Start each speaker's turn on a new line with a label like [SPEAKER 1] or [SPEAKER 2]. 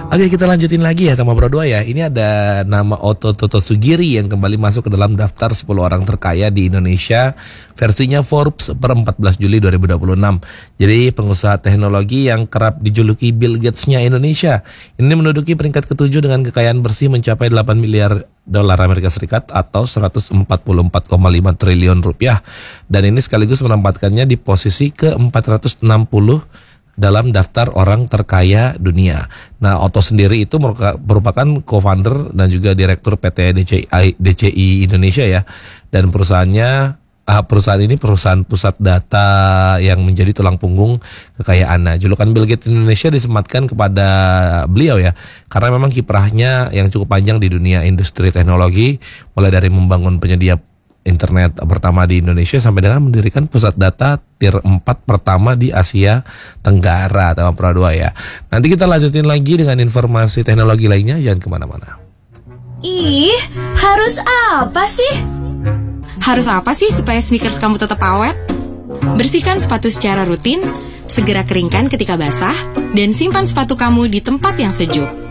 [SPEAKER 1] Oke, kita lanjutin lagi ya sama Bro 2 ya. Ini ada nama Otto Toto Sugiri yang kembali masuk ke dalam daftar 10 orang terkaya di Indonesia versinya Forbes per 14 Juli 2026. Jadi pengusaha teknologi yang kerap dijuluki Bill Gates-nya Indonesia. Ini menduduki peringkat ke-7 dengan kekayaan bersih mencapai 8 miliar dolar Amerika Serikat atau 144,5 triliun rupiah. Dan ini sekaligus menempatkannya di posisi ke-460 dalam daftar orang terkaya dunia. Nah, Otto sendiri itu merupakan co-founder dan juga direktur PT DCI Indonesia ya. Dan perusahaan ini perusahaan pusat data yang menjadi tulang punggung kekayaan. Nah, julukan Bill Gates Indonesia disematkan kepada beliau ya, karena memang kiprahnya yang cukup panjang di dunia industri teknologi, mulai dari membangun penyedia internet pertama di Indonesia sampai dengan mendirikan pusat data tier 4 pertama di Asia Tenggara atau Pro 2 ya. Nanti kita lanjutin lagi dengan informasi teknologi lainnya, jangan kemana-mana.
[SPEAKER 2] Ih, harus apa sih?
[SPEAKER 3] Harus apa sih supaya sneakers kamu tetap awet? Bersihkan sepatu secara rutin, segera keringkan ketika basah, dan simpan sepatu kamu di tempat yang sejuk.